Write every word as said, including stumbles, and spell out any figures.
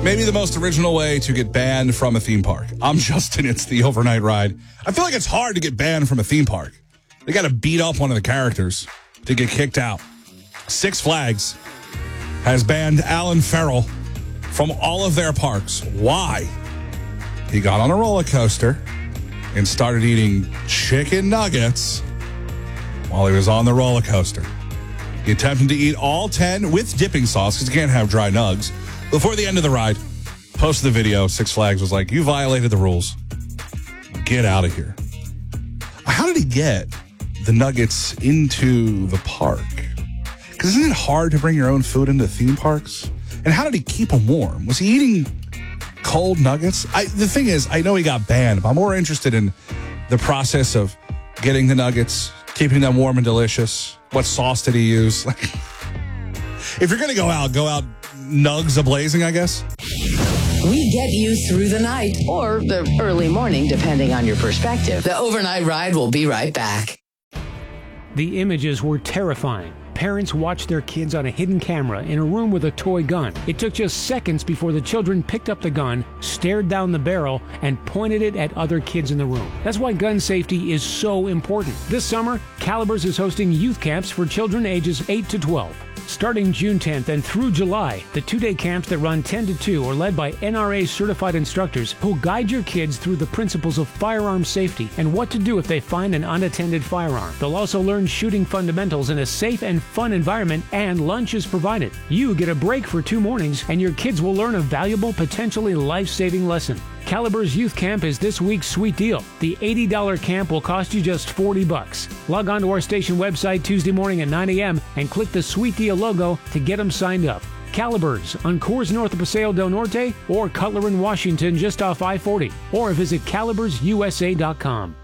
Maybe the most original way to get banned from a theme park. I'm Justin. It's the overnight ride. I feel like it's hard to get banned from a theme park. They got to beat up one of the characters to get kicked out. Six Flags has banned Alan Farrell from all of their parks. Why? He got on a roller coaster and started eating chicken nuggets while he was on the roller coaster. He attempted to eat all ten with dipping sauce because you can't have dry nugs. Before the end of the ride, posted the video. Six Flags was like, you violated the rules. Get out of here. How did he get the nuggets into the park? Because isn't it hard to bring your own food into theme parks? And how did he keep them warm? Was he eating cold nuggets? I, the thing is, I know he got banned, but I'm more interested in the process of getting the nuggets, keeping them warm and delicious. What sauce did he use? Like, if you're going to go out, go out nugs a-blazing, I guess. We get you through the night or the early morning, depending on your perspective. The overnight ride will be right back. The images were terrifying. Parents watched their kids on a hidden camera in a room with a toy gun. It took just seconds before the children picked up the gun, stared down the barrel, and pointed it at other kids in the room. That's why gun safety is so important. This summer, Calibers is hosting youth camps for children ages eight to twelve. Starting June tenth and through July, the two-day camps that run ten to two are led by N R A-certified instructors who'll guide your kids through the principles of firearm safety and what to do if they find an unattended firearm. They'll also learn shooting fundamentals in a safe and fun environment, and lunch is provided. You get a break for two mornings, and your kids will learn a valuable, potentially life-saving lesson. Calibers Youth Camp is this week's sweet deal. The eighty dollars camp will cost you just forty bucks. Log on to our station website Tuesday morning at nine a.m. and click the Sweet Deal logo to get them signed up. Calibers on Coors North of Paseo del Norte or Cutler in Washington just off I forty. Or visit calibers U S A dot com.